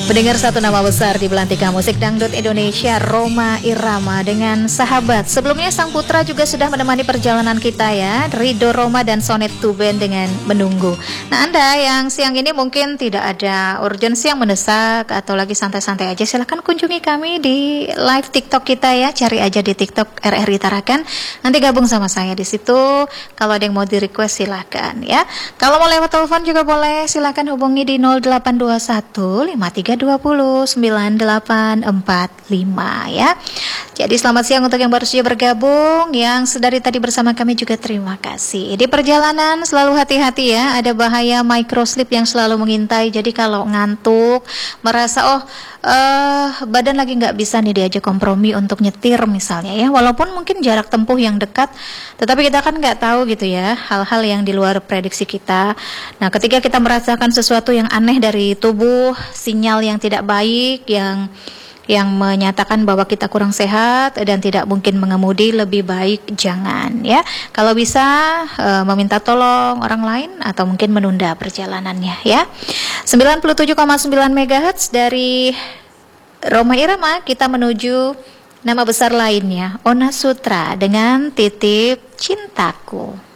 Mendengar satu nama besar di belantika musik dangdut Indonesia, Rhoma Irama dengan Sahabat. Sebelumnya sang putra juga sudah menemani perjalanan kita ya, Ridho Rhoma dan Sonet Tuben dengan Menunggu. Nah, Anda yang siang ini mungkin tidak ada urgensi yang mendesak atau lagi santai-santai aja, silahkan kunjungi kami di live TikTok kita ya, cari aja di TikTok RRI Tarakan. Nanti gabung sama saya di situ. Kalau ada yang mau di request silahkan ya. Kalau mau lewat telepon juga boleh, silahkan hubungi di 0821 5320 9845 ya. Jadi selamat siang untuk yang baru saja bergabung, yang sedari tadi bersama kami juga terima kasih. Di perjalanan selalu hati-hati ya, ada bahaya microsleep yang selalu mengintai. Jadi kalau ngantuk, merasa badan lagi nggak bisa nih diajak kompromi untuk nyetir misalnya ya, walaupun mungkin jarak tempuh yang dekat, tetapi kita kan nggak tahu gitu ya, hal-hal yang di luar prediksi kita. Nah, ketika kita merasakan sesuatu yang aneh dari tubuh, sinyal yang tidak baik, yang menyatakan bahwa kita kurang sehat dan tidak mungkin mengemudi, lebih baik jangan ya. Kalau bisa meminta tolong orang lain atau mungkin menunda perjalanannya ya. 97,9 MHz dari Rhoma Irama, kita menuju nama besar lainnya, Ona Sutra dengan Titip Cintaku.